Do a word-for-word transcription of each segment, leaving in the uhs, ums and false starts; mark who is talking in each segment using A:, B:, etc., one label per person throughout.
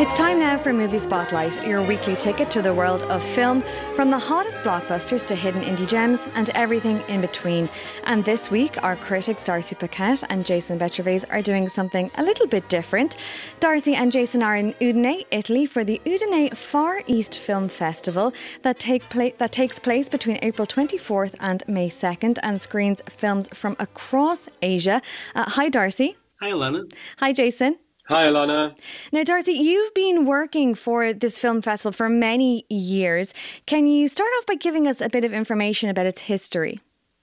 A: It's time now for Movie Spotlight, your weekly ticket to the world of film, from the hottest blockbusters to hidden indie gems and everything in between. And this week, our critics Darcy Paquette and Jason Betrovaise are doing something a little bit different. Darcy and Jason are in Udine, Italy for the Udine Far East Film Festival that, take pla- that takes place between April twenty-fourth and May second and screens films from across Asia. Uh, hi Darcy.
B: Hi Alana.
A: Hi Jason.
C: Hi, Alana.
A: Now, Darcy, you've been working for this film festival for many years. Can you start off by giving us a bit of information about its history?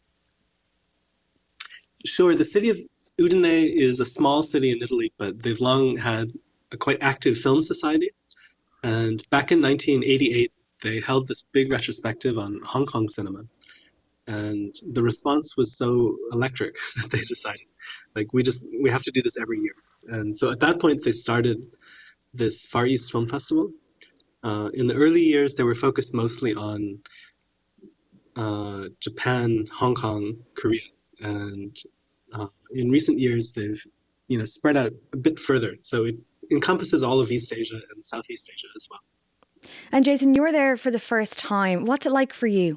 B: Sure. The city of Udine is a small city in Italy, but they've long had a quite active film society. And back in nineteen eighty-eight, they held this big retrospective on Hong Kong cinema. And the response was so electric that they decided, like, we just, we have to do this every year. And so at that point, they started this Far East Film Festival. Uh, in the early years, they were focused mostly on uh, Japan, Hong Kong, Korea. And uh, in recent years, they've, you know, spread out a bit further. So it encompasses all of East Asia and Southeast Asia as well.
A: And Jason, you were there for the first time. What's it like for you?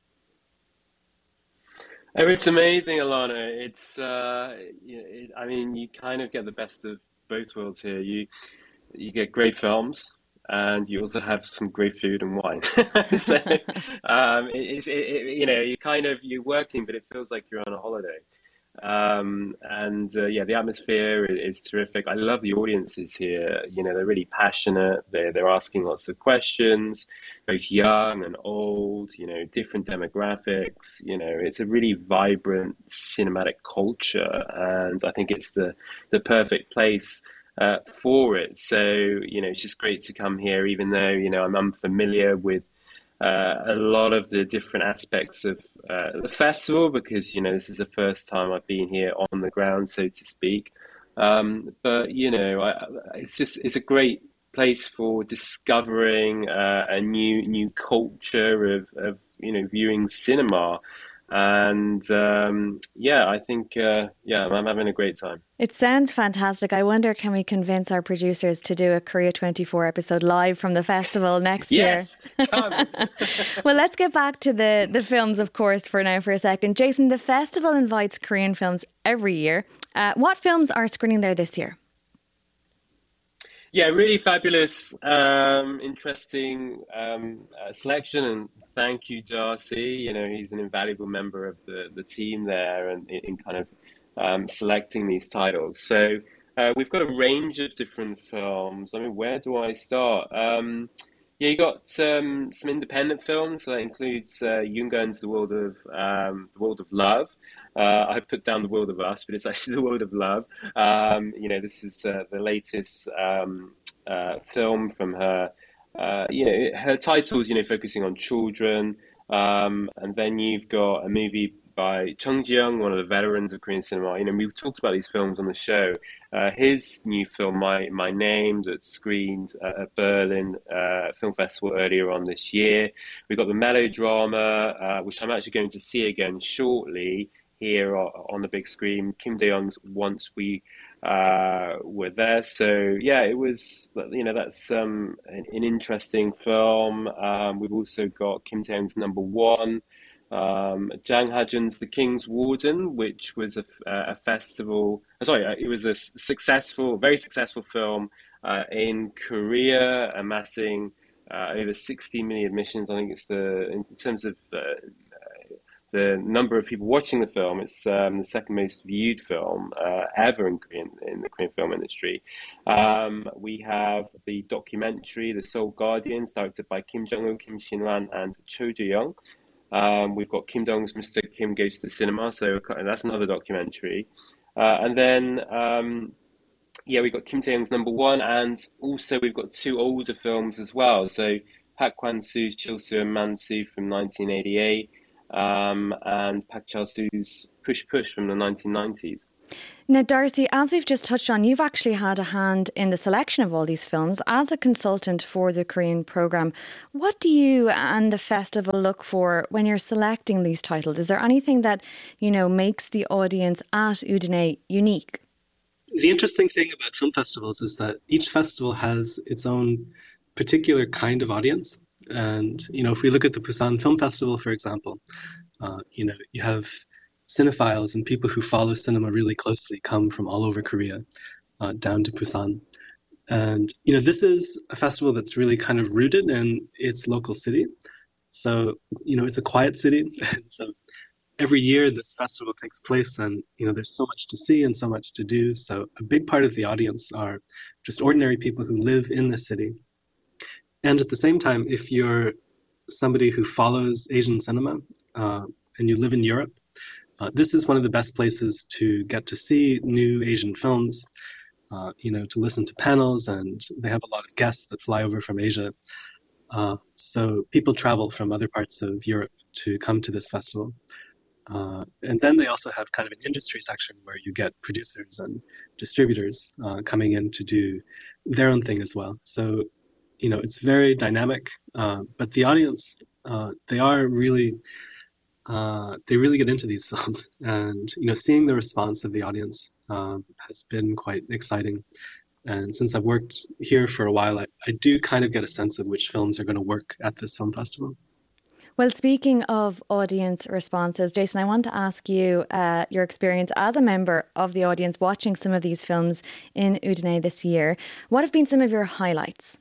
C: Oh, it's amazing, Alana. It's, uh, it, I mean, you kind of get the best of both worlds here. You you get great films, and you also have some great food and wine. so, um, it, it's, it, it, you know, you kind of you're working, but it feels like you're on a holiday. Um, and uh, yeah, the atmosphere is terrific. I love the audiences here. You know, they're really passionate. They're they're asking lots of questions, both young and old. You know, different demographics. You know, it's a really vibrant cinematic culture, and I think it's the the perfect place uh, for it. So you know, it's just great to come here, even though you know I'm unfamiliar with Uh, a lot of the different aspects of uh, the festival, because you know this is the first time I've been here on the ground, so to speak. Um, but you know, I, it's just it's a great place for discovering uh, a new new culture of, of you know viewing cinema, and um, yeah, I think uh, yeah, I'm having a great time.
A: It sounds fantastic. I wonder, can we convince our producers to do a Korea twenty-four episode live from the festival next
C: yes,
A: year?
C: Yes, come.
A: Well, let's get back to the, the films, of course, for now for a second. Jason, the festival invites Korean films every year. Uh, what films are screening there this year?
C: Yeah, really fabulous, um, interesting um, uh, selection, and thank you, Darcy. You know, he's an invaluable member of the, the team there, and in, in kind of um, selecting these titles. So uh, we've got a range of different films. I mean, where do I start? Um, yeah, you got um, some independent films. That includes uh, Yoon Gun's The World of um, The World of Love. Uh, I put down The World of Us, but it's actually The World of Love. Um, you know, this is uh, the latest um, uh, film from her. Uh, you know, her titles, you know, focusing on children. Um, and then you've got a movie by Chung Ji-young, one of the veterans of Korean cinema. You know, we've talked about these films on the show. Uh, his new film, My My Name, that screened uh, at Berlin uh, Film Festival earlier on this year. We've got the melodrama, uh, which I'm actually going to see again shortly here on the big screen, Kim Dae-young's Once We uh, Were There. So yeah, it was, you know, that's um, an, an interesting film. Um, we've also got Kim Tae-young's Number One, um, Jang Ha-jun's The King's Warden, which was a, a festival, sorry, it was a successful, very successful film uh, in Korea, amassing uh, over sixty million admissions. I think it's the, in terms of uh, the number of people watching the film, it's um, the second most viewed film uh, ever in, Korean, in the Korean film industry. Um, we have the documentary, The Seoul Guardians, directed by Kim Jong-un, Kim Shin-wan, and Cho Jae-young. Um, we've got Kim Dong's Mister Kim Goes to the Cinema, so that's another documentary. Uh, and then, um, yeah, we've got Kim Tae-young's Number One, and also we've got two older films as well. So Park Kwan-soo's Chil-soo and Man-soo from nineteen eighty-eight, Um, and Park Cha-soo's Push Push from the nineteen nineties.
A: Now, Darcy, as we've just touched on, you've actually had a hand in the selection of all these films. As a consultant for the Korean programme, what do you and the festival look for when you're selecting these titles? Is there anything that, you know, makes the audience at Udine unique?
B: the interesting thing about film festivals is that each festival has its own particular kind of audience. And, you know, if we look at the Busan Film Festival, for example, uh, you know, you have cinephiles and people who follow cinema really closely come from all over Korea uh, down to Busan. And, you know, this is a festival that's really kind of rooted in its local city. So, you know, it's a quiet city. So every year this festival takes place and, you know, there's so much to see and so much to do. So a big part of the audience are just ordinary people who live in the city. And at the same time, if you're somebody who follows Asian cinema uh, and you live in Europe, uh, this is one of the best places to get to see new Asian films. Uh, you know, to listen to panels, and they have a lot of guests that fly over from Asia. Uh, so people travel from other parts of Europe to come to this festival. Uh, and then they also have kind of an industry section where you get producers and distributors uh, coming in to do their own thing as well. So, you know, it's very dynamic, uh, but the audience, uh, they are really Uh, they really get into these films, and you know, seeing the response of the audience um, has been quite exciting. And since I've worked here for a while, I, I do kind of get a sense of which films are going to work at this film festival.
A: Well, speaking of audience responses, Jason, I want to ask you uh, your experience as a member of the audience watching some of these films in Udine this year. What have been some of your highlights?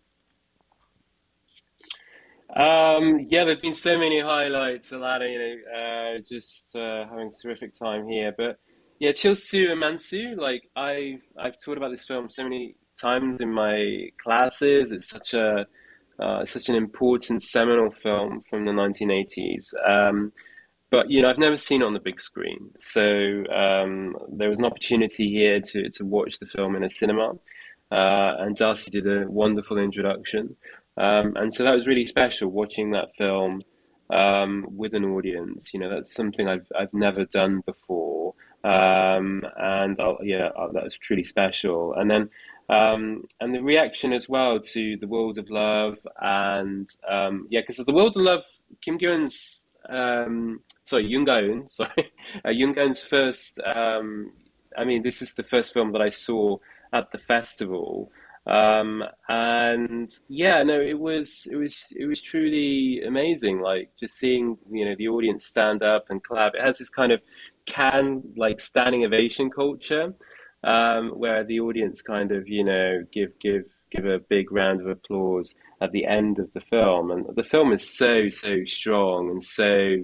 C: Um, yeah, there've been so many highlights, Alana, you know, uh, just uh, having a terrific time here. But yeah, Chilsu and Mansu, like I've I've taught about this film so many times in my classes. It's such a uh, such an important seminal film from the nineteen eighties. Um, but you know, I've never seen it on the big screen, so um, there was an opportunity here to to watch the film in a cinema, uh, and Darcy did a wonderful introduction. Um, and so that was really special watching that film um, with an audience. You know, that's something I've I've never done before, um, and I'll, yeah, that was truly special. And then um, and the reaction as well to The World of Love, and um, yeah, because The World of Love, Kim Gyun's um, sorry, Yoon Ga-eun, sorry, uh, Yoon Ga-eun's first. Um, I mean, this is the first film that I saw at the festival. Um, and yeah, no, it was, it was, it was truly amazing. Like just seeing, you know, the audience stand up and clap. It has this kind of can like standing ovation culture, um, where the audience kind of, you know, give, give, give a big round of applause at the end of the film. And the film is so, so strong and so,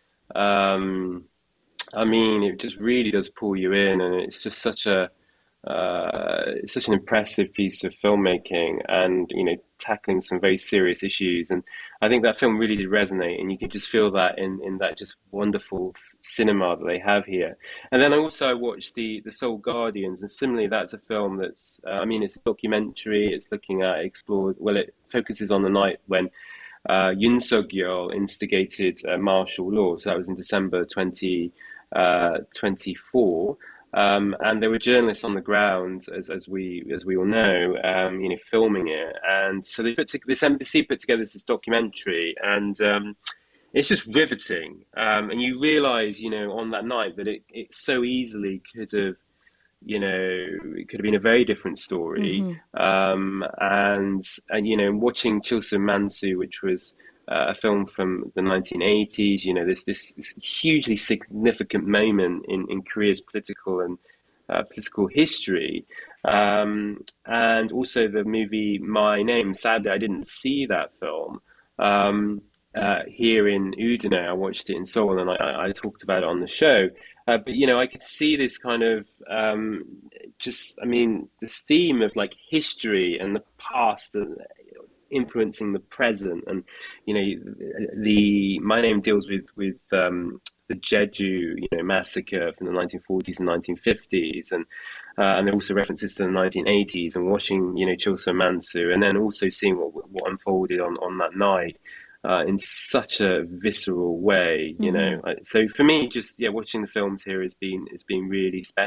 C: um, I mean, it just really does pull you in, and it's just such a, uh, it's such an impressive piece of filmmaking, and you know, tackling some very serious issues. And I think that film really did resonate, and you can just feel that in, in that just wonderful cinema that they have here. And then I also watched the the Seoul Guardians, and similarly, that's a film that's, uh, I mean, it's a documentary. It's looking at, explored. Well, it focuses on the night when uh, Yoon Suk-yeol instigated uh, martial law. So that was in December twenty twenty-four. Um, and there were journalists on the ground, as as we as we all know, um, you know, filming it. And so they put to, this embassy put together this documentary, and um, it's just riveting. Um, and you realise, you know, on that night that it, it so easily could have, you know, it could have been a very different story. Mm-hmm. Um, and and you know, watching Chilsun Mansu, which was Uh, a film from the nineteen eighties, you know, this this, this hugely significant moment in, in Korea's political and uh, political history. Um, and also the movie My Name. Sadly, I didn't see that film um, uh, here in Udine. I watched it in Seoul, and I, I talked about it on the show. Uh, but, you know, I could see this kind of um, just, I mean, this theme of like history and the past and influencing the present. And you know, the My Name deals with with um the Jeju, you know, massacre from the nineteen forties and nineteen fifties, and uh, and there are also references to the nineteen eighties, and watching, you know, Chilsun Mansu, and then also seeing what what unfolded on on that night uh, in such a visceral way, you mm-hmm. know. So for me, just yeah, watching the films here has been has been really special.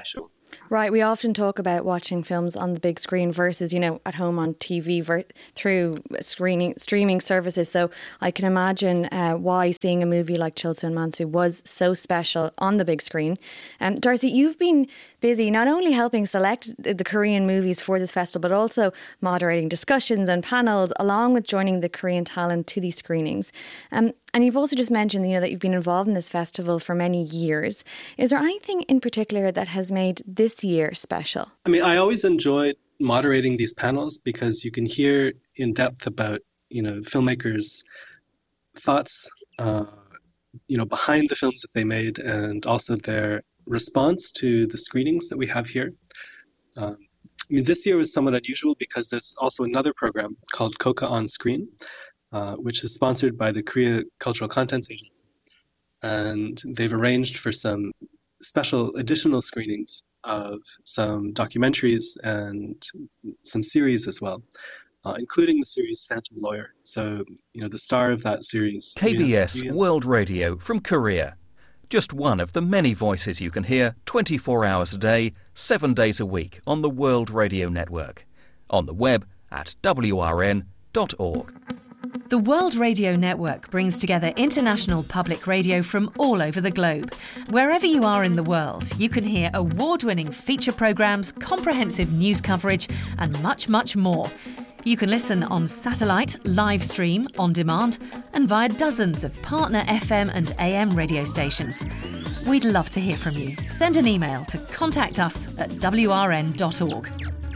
A: Right, we often talk about watching films on the big screen versus, you know, at home on T V ver- through screening streaming services. So I can imagine uh, why seeing a movie like Chilson Mansu was so special on the big screen. Um, Darcy, you've been busy not only helping select the Korean movies for this festival, but also moderating discussions and panels, along with joining the Korean talent to these screenings. Um, and you've also just mentioned, you know, that you've been involved in this festival for many years. Is there anything in particular that has made this year special?
B: I mean, I always enjoyed moderating these panels because you can hear in depth about, you know, filmmakers' thoughts, uh, you know, behind the films that they made, and also their response to the screenings that we have here. Um, I mean, this year was somewhat unusual because there's also another program called Koka on Screen, uh, which is sponsored by the Korea Cultural Contents Agency. And they've arranged for some special additional screenings of some documentaries and some series as well, uh, including the series Phantom Lawyer. So, you know, the star of that series...
D: K B S World Radio from Korea. Just one of the many voices you can hear twenty-four hours a day, seven days a week on the World Radio Network. On the web at w r n dot org.
E: The World Radio Network brings together international public radio from all over the globe. Wherever you are in the world, you can hear award-winning feature programmes, comprehensive news coverage and much, much more. You can listen on satellite, live stream, on demand and via dozens of partner F M and A M radio stations. We'd love to hear from you. Send an email to contact us at w r n dot org.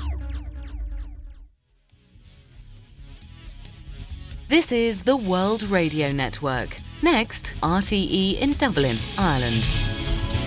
F: This is the World Radio Network. Next, R T E in Dublin, Ireland.